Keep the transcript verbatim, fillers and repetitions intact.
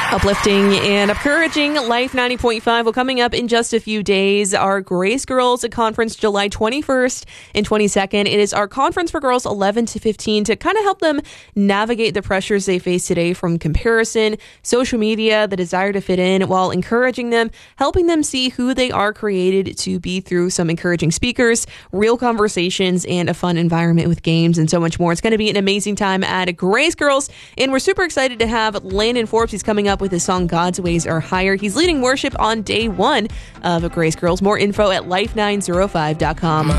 Uplifting and encouraging Life ninety point five. Well, coming up in just a few days, our Grace Girls Conference, July twenty-first and twenty-second. It is our conference for girls eleven to fifteen to kind of help them navigate the pressures they face today from comparison, social media, the desire to fit in, while encouraging them, helping them see who they are created to be through some encouraging speakers, real conversations, and a fun environment with games and so much more. It's going to be an amazing time at Grace Girls, and we're super excited to have Landon Forbes. He's coming up with his song God's Ways Are Higher. He's leading worship on day one of Grace Girls. More info at life nine oh five dot com.